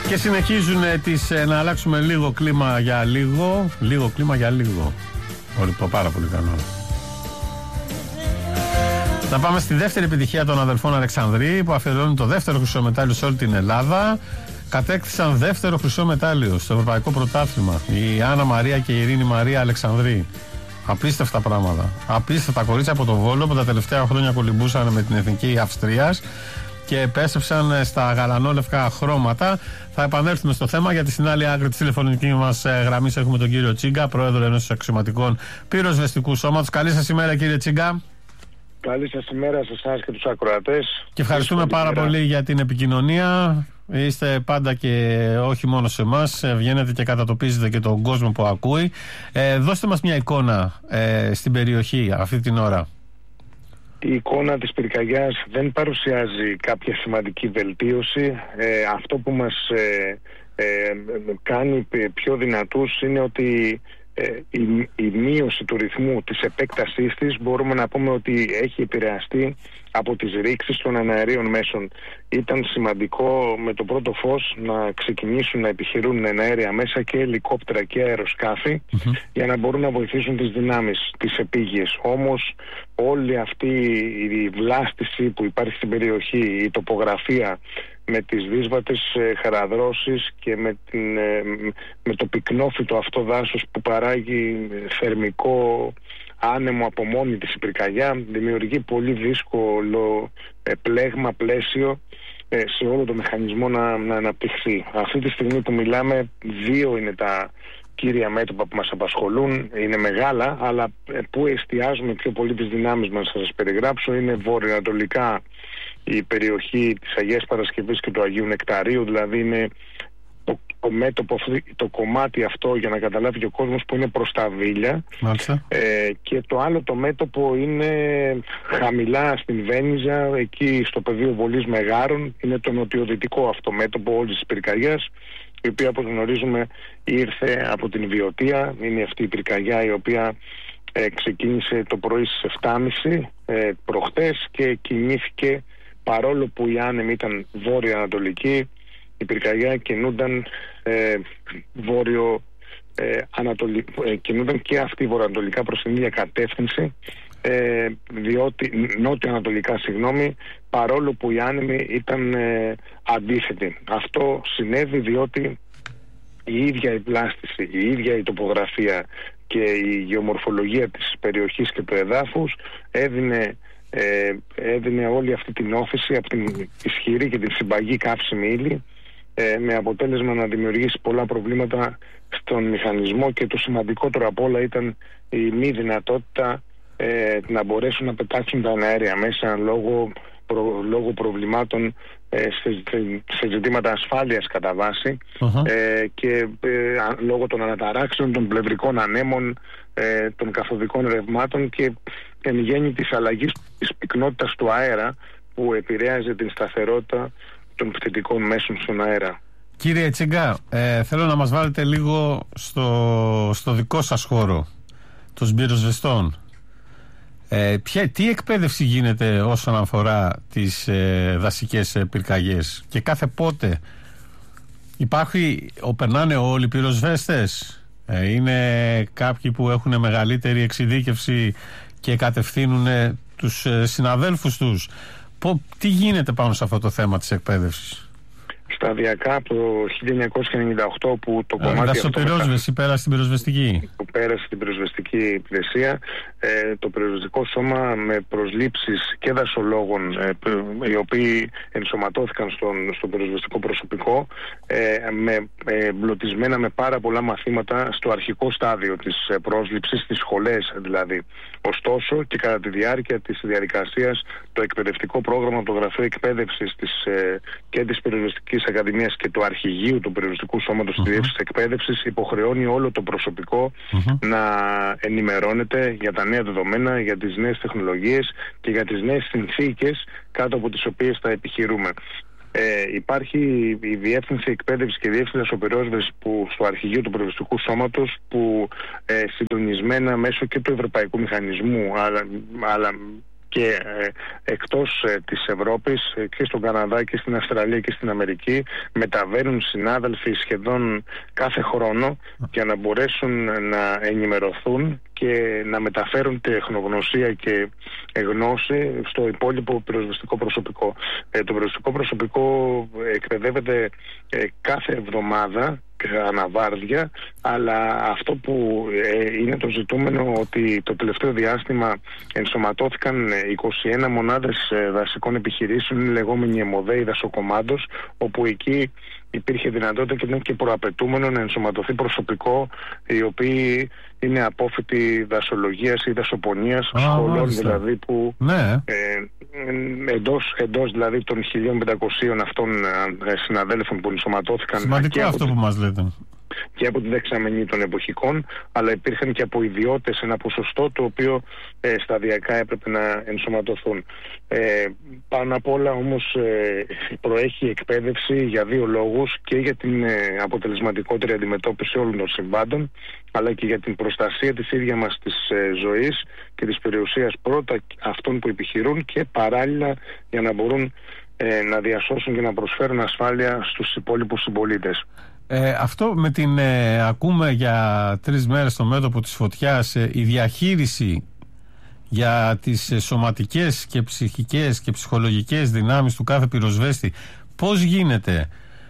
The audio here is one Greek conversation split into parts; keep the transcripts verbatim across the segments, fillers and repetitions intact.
Και συνεχίζουν τις, να αλλάξουμε λίγο κλίμα για λίγο. Λίγο κλίμα για λίγο. Όλοι, πάρα πολύ καλό. Να πάμε στη δεύτερη επιτυχία των αδελφών Αλεξανδρή, που αφιερώνουν το δεύτερο χρυσό μετάλλιο σε όλη την Ελλάδα. Κατέκτησαν δεύτερο χρυσό μετάλλιο στο Ευρωπαϊκό Πρωτάθλημα. Η Άννα Μαρία και η Ειρήνη Μαρία Αλεξανδρή. Απίστευτα πράγματα. Απίστευτα κορίτσια από το Βόλο που τα τελευταία χρόνια κολυμπούσαν με την Εθνική Αυστρίας και επέστρεψαν στα γαλανόλευκα χρώματα. Θα επανέλθουμε στο θέμα, γιατί στην άλλη άκρη της τηλεφωνικής μας γραμμής έχουμε τον κύριο Τσίγκα, πρόεδρο ενός αξιωματικών πυροσβεστικού σώματος. Καλή σας ημέρα, κύριε Τσίγκα. Καλή σας ημέρα σε εσάς και τους ακροατές. Και ευχαριστούμε πάρα ημέρα. πολύ για την επικοινωνία. Είστε πάντα και όχι μόνο σε εμάς, βγαίνετε και κατατοπίζετε και τον κόσμο που ακούει. Ε, δώστε μας μια εικόνα ε, στην περιοχή αυτή την ώρα. Η εικόνα της πυρκαγιάς δεν παρουσιάζει κάποια σημαντική βελτίωση. Ε, αυτό που μας ε, ε, κάνει πιο δυνατούς είναι ότι ε, η, η μείωση του ρυθμού της επέκτασής της μπορούμε να πούμε ότι έχει επηρεαστεί από τις ρήξεις των εναερίων μέσων. Ήταν σημαντικό με το πρώτο φως να ξεκινήσουν να επιχειρούν εναέρια μέσα και ελικόπτερα και αεροσκάφη mm-hmm. για να μπορούν να βοηθήσουν τις δυνάμεις, τις επίγειες. Όμως όλη αυτή η βλάστηση που υπάρχει στην περιοχή, η τοπογραφία με τις δύσβατες χαραδρώσεις και με, την, με το πυκνόφυτο αυτό δάσος που παράγει θερμικό άνεμο από μόνη της η πυρκαγιά, δημιουργεί πολύ δύσκολο ε, πλέγμα, πλαίσιο ε, σε όλο το μηχανισμό να, να αναπτυχθεί. Αυτή τη στιγμή που μιλάμε, δύο είναι τα κύρια μέτωπα που μας απασχολούν, είναι μεγάλα, αλλά ε, που εστιάζουμε πιο πολύ τις δυνάμεις μας, θα σας περιγράψω. Είναι βορειοανατολικά η περιοχή της Αγίας Παρασκευής και του Αγίου Νεκταρίου, δηλαδή είναι Το, το μέτωπο, το κομμάτι αυτό, για να καταλάβει και ο κόσμος, που είναι προς τα Βίλια. Ε, και το άλλο το μέτωπο είναι χαμηλά στην Βένιζα, εκεί στο πεδίο Βολής Μεγάρων. Είναι το νοτιοδυτικό αυτό μέτωπο όλης της πυρκαγιάς, η οποία, όπως γνωρίζουμε, ήρθε από την Βιωτία. Είναι αυτή η πυρκαγιά η οποία ε, ξεκίνησε το πρωί στις επτά και μισή ε, προχτές και κινήθηκε, παρόλο που η άνεμη ήταν βόρεια-ανατολική, η πυρκαγιά κινούνταν ε, βόρειο ε, ανατολι... ε, κινούνταν και αυτή βορειοανατολικά προς την ίδια κατεύθυνση, ε, διότι νότιο-ανατολικά, συγγνώμη, παρόλο που η άνεμη ήταν ε, αντίθετη. Αυτό συνέβη διότι η ίδια η πλάστηση, η ίδια η τοπογραφία και η γεωμορφολογία της περιοχής και του εδάφους έδινε ε, έδινε όλη αυτή την όθηση από την ισχυρή και την συμπαγή καύσιμη ύλη, με αποτέλεσμα να δημιουργήσει πολλά προβλήματα στον μηχανισμό, και το σημαντικότερο απ' όλα ήταν η μη δυνατότητα ε, να μπορέσουν να πετάξουν τα αέρια μέσα λόγω, προ, λόγω προβλημάτων ε, σε, σε ζητήματα ασφάλειας κατά βάση uh-huh. ε, και ε, λόγω των αναταράξεων, των πλευρικών ανέμων, ε, των καθοδικών ρευμάτων και εν γέννη της αλλαγής της πυκνότητας του αέρα που επηρέαζε την σταθερότητα των πτυτικών μέσων στον αέρα. Κύριε Τσίγκα, ε, θέλω να μας βάλετε λίγο στο, στο δικό σας χώρο των πυροσβεστών. Ε, ποια, τι εκπαίδευση γίνεται όσον αφορά τις ε, δασικές ε, πυρκαγιές, και κάθε πότε υπάρχει, ο, περνάνε όλοι οι πυροσβέστες, ε, είναι κάποιοι που έχουν μεγαλύτερη εξειδίκευση και κατευθύνουν ε, τους ε, συναδέλφους τους? Τι γίνεται πάνω σε αυτό το θέμα της εκπαίδευσης? Σταδιακά από το χίλια εννιακόσια ενενήντα οκτώ που το κομμάτι δασοπυρόσβεση πέρασε στην πυροσβεστική. Που πέρασε στην πυροσβεστική υπηρεσία, ε, το πυροσβεστικό σώμα με προσλήψεις και δασολόγων ε, οι οποίοι ενσωματώθηκαν στον, στο πυροσβεστικό προσωπικό, ε, με ε, εμπλωτισμένα με πάρα πολλά μαθήματα στο αρχικό στάδιο της ε, πρόσληψης, στις σχολές δηλαδή. Ωστόσο, και κατά τη διάρκεια της διαδικασίας, το εκπαιδευτικό πρόγραμμα, το Γραφείο Εκπαίδευσης της, ε, και της Πυροσβεστικής Ακαδημίας και του Αρχηγείου του Πυροσβεστικού Σώματος uh-huh. της Διεύθυνσης Εκπαίδευσης υποχρεώνει όλο το προσωπικό uh-huh. να ενημερώνεται για τα νέα δεδομένα, για τις νέες τεχνολογίες και για τις νέες συνθήκες κάτω από τις οποίες θα επιχειρούμε. Ε, υπάρχει η Διεύθυνση Εκπαίδευσης και Διεύθυνση Δασοπυρόσβεσης που στο Αρχηγείο του Πυροσβεστικού Σώματος, που ε, συντονισμένα μέσω και του Ευρωπαϊκού Μηχανισμού αλλά, αλλά και ε, εκτός ε, της Ευρώπης ε, και στον Καναδά και στην Αυστραλία και στην Αμερική μεταβαίνουν συνάδελφοι σχεδόν κάθε χρόνο για να μπορέσουν να ενημερωθούν και να μεταφέρουν τεχνογνωσία και γνώση στο υπόλοιπο πυροσβεστικό προσωπικό. Ε, το πυροσβεστικό προσωπικό εκπαιδεύεται ε, κάθε εβδομάδα αναβάρδια, αλλά αυτό που ε, είναι το ζητούμενο ότι το τελευταίο διάστημα ενσωματώθηκαν είκοσι ένα μονάδες ε, δασικών επιχειρήσεων, οι λεγόμενοι ΕΜΟΔΕΙ δασοκομάντος, όπου εκεί υπήρχε δυνατότητα και ήταν και προαπαιτούμενο να ενσωματωθεί προσωπικό οι οποίοι είναι απόφοιτοι δασολογίας ή δασοπονίας, ah, σχολών μάλιστα. δηλαδή που ναι. ε, εντός, εντός δηλαδή των χίλια πεντακοσίων αυτών ε, συναδέλφων που ενσωματώθηκαν. Σημαντικό αυτό που μας λέτε. Και από την δεξαμενή των εποχικών, αλλά υπήρχαν και από ιδιώτες ένα ποσοστό το οποίο ε, σταδιακά έπρεπε να ενσωματωθούν. Ε, πάνω απ' όλα όμως ε, προέχει εκπαίδευση για δύο λόγους, και για την ε, αποτελεσματικότερη αντιμετώπιση όλων των συμβάντων, αλλά και για την προστασία της ίδιας μας της ε, ζωής και της περιουσίας πρώτα αυτών που επιχειρούν, και παράλληλα για να μπορούν ε, να διασώσουν και να προσφέρουν ασφάλεια στους υπόλοιπους συμπολίτες. Ε, αυτό με την ε, ακούμε για τρεις μέρες στο μέτωπο της φωτιάς, ε, η διαχείριση για τις ε, σωματικές και ψυχικές και ψυχολογικές δυνάμεις του κάθε πυροσβέστη, πώς γίνεται?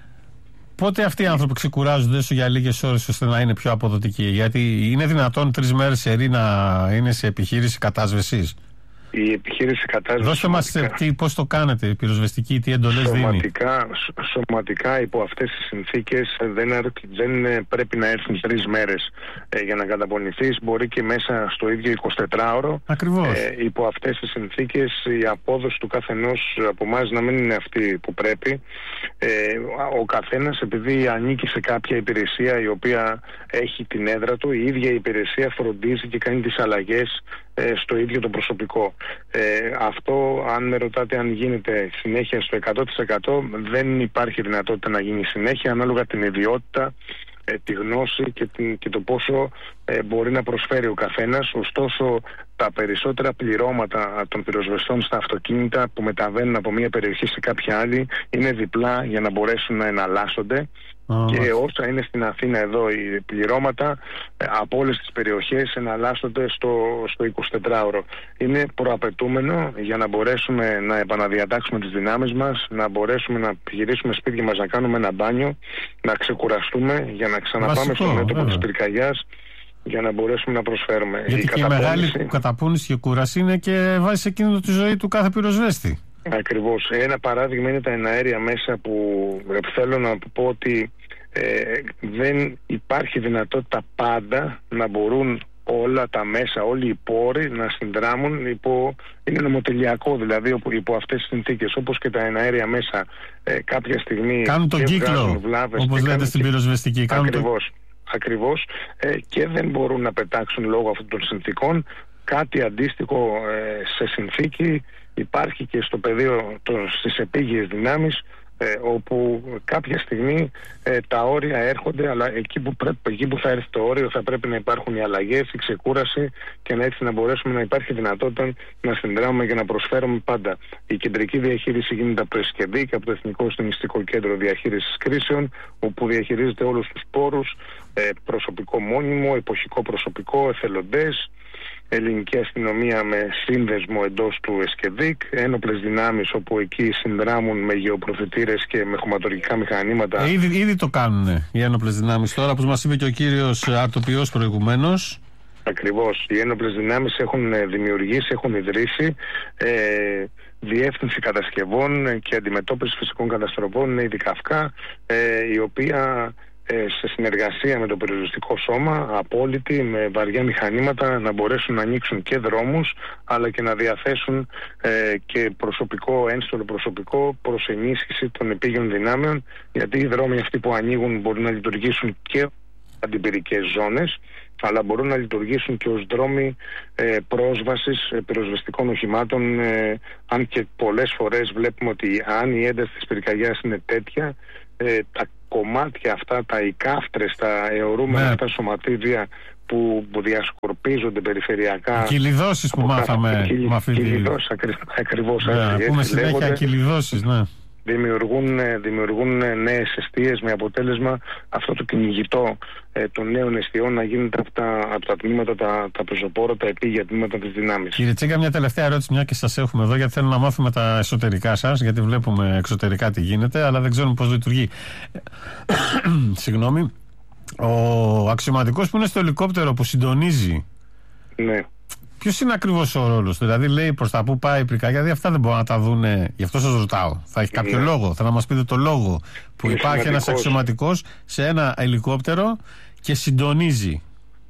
Πότε αυτοί οι άνθρωποι ξεκουράζονται έστω για λίγες ώρες ώστε να είναι πιο αποδοτικοί? Γιατί είναι δυνατόν τρεις μέρες σερί να είναι σε επιχείρηση κατάσβεσης? Η επιχείρηση κατάσβεσης... Δώστε μας τι, πώς το κάνετε, η πυροσβεστική, τι εντολές δίνει? Σωματικά υπό αυτές τις συνθήκες δεν, δεν πρέπει να έρθουν τρεις μέρες ε, για να καταπονηθείς. Μπορεί και μέσα στο ίδιο εικοσιτετράωρο. Ακριβώς. Ε, υπό αυτές τις συνθήκες η απόδοση του καθενός από εμάς να μην είναι αυτή που πρέπει. Ε, ο καθένας, επειδή ανήκει σε κάποια υπηρεσία η οποία έχει την έδρα του, η ίδια η υπηρεσία φροντίζει και κάνει τις αλλαγές στο ίδιο το προσωπικό. Ε, αυτό, αν με ρωτάτε αν γίνεται συνέχεια στο εκατό τοις εκατό, δεν υπάρχει δυνατότητα να γίνει συνέχεια, ανάλογα την ιδιότητα, ε, τη γνώση και, την, και το πόσο ε, μπορεί να προσφέρει ο καθένας. Ωστόσο, τα περισσότερα πληρώματα των πυροσβεστών στα αυτοκίνητα που μεταβαίνουν από μία περιοχή σε κάποια άλλη είναι διπλά για να μπορέσουν να εναλλάσσονται. Oh. Και όσα είναι στην Αθήνα εδώ οι πληρώματα ε, από όλες τις περιοχές εναλλάσσονται στο, στο εικοσιτετράωρο. Είναι προαπαιτούμενο για να μπορέσουμε να επαναδιατάξουμε τις δυνάμεις μας, να μπορέσουμε να γυρίσουμε σπίτια μας, να κάνουμε ένα μπάνιο, να ξεκουραστούμε για να ξαναπάμε Βασικό, στο μέτωπο της πυρκαγιάς, για να μπορέσουμε να προσφέρουμε. Γιατί η και η μεγάλη καταπώνηση και κούραση είναι και βάζει σε κίνδυνο τη ζωή του κάθε πυροσβέστη. Ακριβώς. Ένα παράδειγμα είναι τα εναέρια μέσα, που θέλω να πω ότι ε, δεν υπάρχει δυνατότητα πάντα να μπορούν όλα τα μέσα, όλοι οι πόροι να συνδράμουν υπό, είναι νομοτελειακό δηλαδή υπό, υπό αυτές τις συνθήκες, όπως και τα εναέρια μέσα ε, κάποια στιγμή κάνουν τον κύκλο, όπως λέτε στην πυροσβεστική. Ακριβώς. Το... Ακριβώς ε, και δεν μπορούν να πετάξουν λόγω αυτών των συνθήκων. Κάτι αντίστοιχο ε, σε συνθήκη υπάρχει και στο πεδίο των, στις επίγειες δυνάμεις, ε, όπου κάποια στιγμή ε, τα όρια έρχονται, αλλά εκεί που, πρέπει, εκεί που θα έρθει το όριο θα πρέπει να υπάρχουν οι αλλαγές, η ξεκούραση, και να έτσι να μπορέσουμε να υπάρχει δυνατότητα να συνδράμουμε και να προσφέρουμε πάντα. Η κεντρική διαχείριση γίνεται από το ΕΣΚΕΔΙΚ, από το Εθνικό Συντονιστικό Κέντρο Διαχείρισης Κρίσεων, όπου διαχειρίζεται όλους τους πόρους, ε, προσωπικό μόνιμο, εποχικό προσωπικό, εθελοντές, ελληνική αστυνομία με σύνδεσμο εντός του ΕΣΚΕΔΙΚ, ένοπλες δυνάμεις όπου εκεί συνδράμουν με γεωπροθετήρες και με χωματουργικά μηχανήματα. Ε, ήδη, ήδη το κάνουν οι ένοπλες δυνάμεις τώρα, όπως μας είπε και ο κύριος Αρτοποιός προηγουμένως. Ακριβώς. Οι ένοπλες δυνάμεις έχουν δημιουργήσει, έχουν ιδρύσει ε, διεύθυνση κατασκευών και αντιμετώπιση φυσικών καταστροφών, είναι η ΔΙΚΑΦΚΑ, ε, η οποία σε συνεργασία με το πυροσβεστικό σώμα, απόλυτη, με βαριά μηχανήματα, να μπορέσουν να ανοίξουν και δρόμους, αλλά και να διαθέσουν ε, και προσωπικό, ένστολο προσωπικό προς ενίσχυση των επίγειων δυνάμεων, γιατί οι δρόμοι αυτοί που ανοίγουν μπορούν να λειτουργήσουν και αντιπυρικές ζώνες, αλλά μπορούν να λειτουργήσουν και ως δρόμοι ε, πρόσβασης ε, πυροσβεστικών οχημάτων, ε, αν και πολλές φορές βλέπουμε ότι αν η ένταση της πυρκαγιάς είναι τέτοια, ε, τα κομμάτια αυτά, τα οικάφτρες, τα αιωρούμενα ναι. αυτά σωματίδια που, που διασκορπίζονται περιφερειακά. Κυλιδώσεις που μάθαμε. Κυλιδώσεις, ακριβώς. Πούμε συνέχεια κυλιδώσεις, ναι. Δημιουργούν, δημιουργούν νέες εστίες με αποτέλεσμα αυτό το κυνηγητό ε, των νέων εστιών να γίνεται από τα, από τα τμήματα, τα, τα πεζοπόρα, τα επίγεια τμήματα της δυνάμεις. Κύριε Τσίγκα, μια τελευταία ερώτηση, μια και σας έχουμε εδώ, γιατί θέλω να μάθουμε τα εσωτερικά σας, γιατί βλέπουμε εξωτερικά τι γίνεται, αλλά δεν ξέρουμε πώς λειτουργεί. Συγγνώμη. Ο αξιωματικός που είναι στο ελικόπτερο που συντονίζει. Ναι. Ποιος είναι ακριβώς ο ρόλος του, δηλαδή λέει προς τα που πάει η πυρκαγιά, γιατί αυτά δεν μπορούν να τα δούνε, γι' αυτό σας ρωτάω. Θα έχει κάποιο ναι. λόγο, θα να μας πείτε το λόγο που είναι υπάρχει ένας αξιωματικός σε ένα ελικόπτερο και συντονίζει.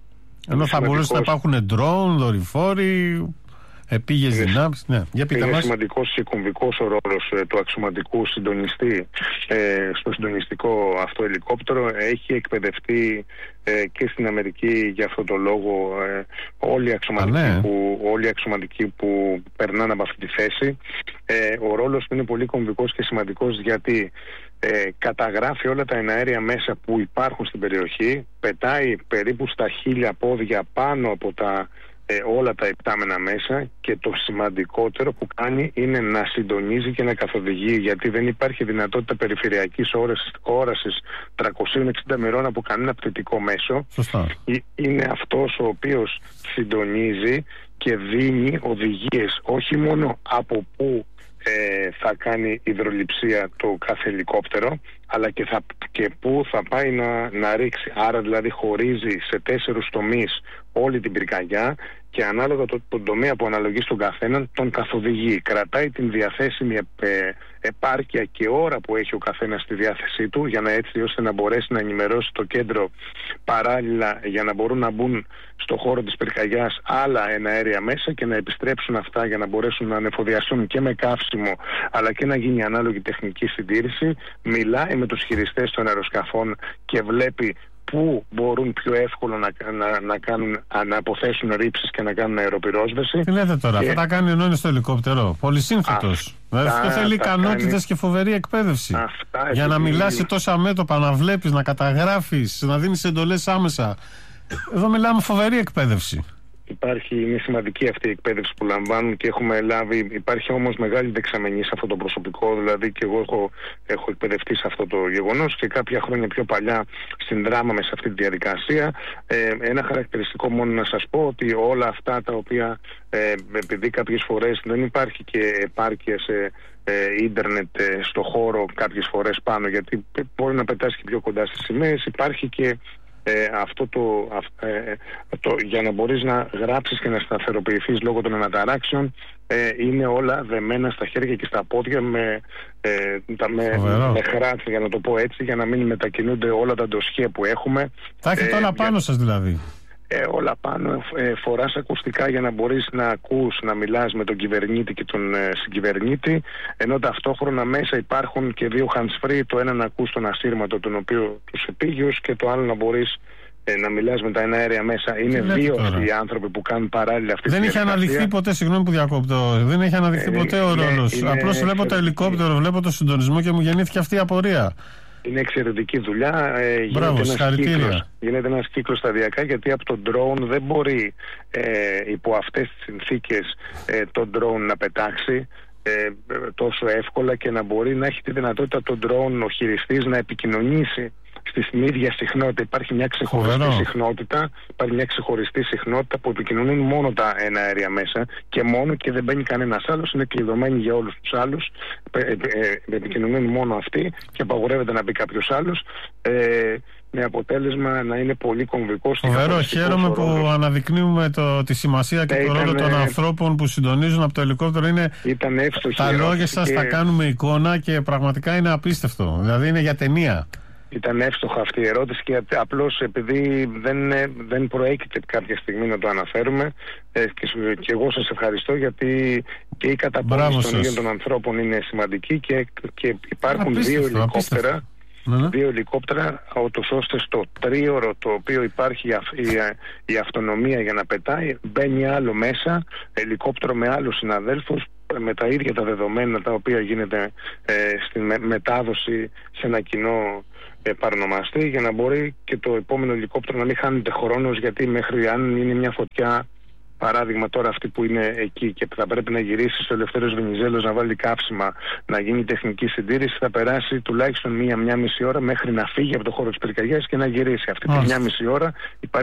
Ενώ θα μπορούσαν να υπάρχουν ντρόουν, δορυφόροι, επίγειες δυνάμεις. Ναι, για πείτε είναι μας. σημαντικός και κομβικός ο ρόλος ε, του αξιωματικού συντονιστή ε, στο συντονιστικό αυτό ελικόπτερο. Έχει εκπαιδευτεί ε, και στην Αμερική για αυτό το λόγο ε, όλοι, οι αξιωματικοί ναι. που, όλοι οι αξιωματικοί που περνάνε από αυτή τη θέση. Ε, ο ρόλος του είναι πολύ κομβικός και σημαντικός, γιατί ε, καταγράφει όλα τα εναέρια μέσα που υπάρχουν στην περιοχή, πετάει περίπου στα χίλια πόδια πάνω από τα Ε, όλα τα υπτάμενα μέσα, και το σημαντικότερο που κάνει είναι να συντονίζει και να καθοδηγεί, γιατί δεν υπάρχει δυνατότητα περιφερειακής όρασης, όρασης τριακόσιες εξήντα μοιρών από κανένα πτυτικό μέσο. Σωστά. Είναι αυτός ο οποίος συντονίζει και δίνει οδηγίες όχι μόνο από πού ε, θα κάνει υδρολειψία το κάθε ελικόπτερο, αλλά και, θα, και πού θα πάει να, να ρίξει. Άρα δηλαδή χωρίζει σε τέσσερους τομείς όλη την πυρκαγιά και ανάλογα το, τον τομέα που αναλογεί στον καθέναν τον καθοδηγεί. Κρατάει την διαθέσιμη επ, επάρκεια και ώρα που έχει ο καθένας στη διάθεσή του, για να έτσι ώστε να μπορέσει να ενημερώσει το κέντρο παράλληλα, για να μπορούν να μπουν στο χώρο της πυρκαγιάς άλλα εναέρια μέσα και να επιστρέψουν αυτά για να μπορέσουν να ανεφοδιαστούν και με καύσιμο, αλλά και να γίνει ανάλογη τεχνική συντήρηση. Μιλάει με τους χειριστές των αεροσκαφών και βλέπει πού μπορούν πιο εύκολα να, να, να, κάνουν, να αποθέσουν ρήψεις και να κάνουν αεροπυρόσβεση. Τι λέτε τώρα, και... αυτά τα κάνει ενώ είναι στο ελικόπτερο. Πολυσύνθετος. Δηλαδή αυτό θέλει ικανότητες κάνει... και φοβερή εκπαίδευση. Αυτά, για να μιλάς σε τόσα μέτωπα, να βλέπεις, να καταγράφεις, να δίνεις εντολές άμεσα. Εδώ μιλάμε φοβερή εκπαίδευση. Υπάρχει, είναι σημαντική αυτή η εκπαίδευση που λαμβάνουν και έχουμε λάβει. Υπάρχει όμως μεγάλη δεξαμενή σε αυτό το προσωπικό, δηλαδή και εγώ έχω, έχω εκπαιδευτεί σε αυτό το γεγονός και κάποια χρόνια πιο παλιά συνδράμαμε σε αυτή τη διαδικασία. Ε, ένα χαρακτηριστικό μόνο να σας πω, ότι όλα αυτά τα οποία, ε, επειδή κάποιες φορές δεν υπάρχει και επάρκεια σε ε, ίντερνετ ε, στο χώρο κάποιες φορές πάνω, γιατί μπορεί να πετάσει και πιο κοντά στις σημαίες, υπάρχει και Ε, αυτό το, ε, το, για να μπορείς να γράψεις και να σταθεροποιηθείς λόγω των αναταράξεων, ε, είναι όλα δεμένα στα χέρια και στα πόδια με, ε, τα, με, με χράτη, για να το πω έτσι, για να μην μετακινούνται όλα τα ντοσιέ που έχουμε. Τα έχετε ε, όλα πάνω για... σας δηλαδή. Ε, όλα πάνω, ε, φοράς ακουστικά για να μπορείς να ακούς, να μιλάς με τον κυβερνήτη και τον ε, συγκυβερνήτη, ενώ ταυτόχρονα μέσα υπάρχουν και δύο hands-free, το ένα να ακούς τον ασύρματο, τον οποίο τους επίγειους, και το άλλο να μπορείς ε, να μιλάς με τα εναέρια μέσα. Είναι δύο οι άνθρωποι που κάνουν παράλληλα αυτή δεν τη διαδικασία. Δεν έχει αναδειχθεί ποτέ, συγγνώμη που διακόπτω, δεν έχει αναδειχθεί ε, ποτέ είναι, ο ρόλος. Απλώς βλέπω το ελικόπτερο, βλέπω το συντονισμό και μου γεννήθηκε αυτή η απορία. Είναι εξαιρετική δουλειά. Ε, Μπράβο, γίνεται, ένας κύκλος, γίνεται ένας κύκλος σταδιακά, γιατί από το drone δεν μπορεί ε, υπό αυτές τις συνθήκες ε, το drone να πετάξει ε, τόσο εύκολα και να μπορεί να έχει τη δυνατότητα το drone ο χειριστής να επικοινωνήσει στην ίδια συχνότητα. Υπάρχει μια ξεχωριστή Φοβερό. συχνότητα, υπάρχει μια ξεχωριστή συχνότητα που επικοινωνούν μόνο τα εναέρια μέσα και μόνο, και δεν μπαίνει κανένας άλλος, είναι κλειδωμένοι για όλους τους άλλους, ε, ε, ε, επικοινωνούν μόνο αυτοί και απαγορεύεται να μπει κάποιος άλλος, ε, με αποτέλεσμα να είναι πολύ κομβικός. Φοβερό, χαίρομαι που ρόλο. αναδεικνύουμε το, τη σημασία και ε, το ρόλο των ανθρώπων που συντονίζουν από το ελικόπτερο. Είναι, τα λόγια σας και... τα κάνουμε εικόνα και πραγματικά είναι απίστευτο, δηλαδή είναι για ταινία. Ήταν εύστοχα αυτή η ερώτηση και απλώς επειδή δεν, δεν προέκυψε κάποια στιγμή να το αναφέρουμε, ε, και, και εγώ σας ευχαριστώ, γιατί και η καταπολέμηση των ίδιων των ανθρώπων είναι σημαντική και, και υπάρχουν απίστευτο, δύο ελικόπτερα ναι. δύο ελικόπτερα, ώστε στο τρίωρο το οποίο υπάρχει η, η, η αυτονομία για να πετάει, μπαίνει άλλο μέσα, ελικόπτερο με άλλους συναδέλφους με τα ίδια τα δεδομένα τα οποία γίνεται ε, στη με, μετάδοση σε ένα κοινό ε, παρονομαστή, για να μπορεί και το επόμενο ελικόπτερο να μην χάνεται χρόνος, γιατί μέχρι αν είναι μια φωτιά, παράδειγμα τώρα αυτή που είναι εκεί και θα πρέπει να γυρίσει στο Ελευθέριος Βενιζέλος να βάλει καύσιμα, να γίνει τεχνική συντήρηση, θα περάσει τουλάχιστον μία-μία μισή ώρα μέχρι να φύγει από το χώρο της πυρκαγιάς και να γυρίσει. Αυτή τη μία μισή ώρα υπάρχει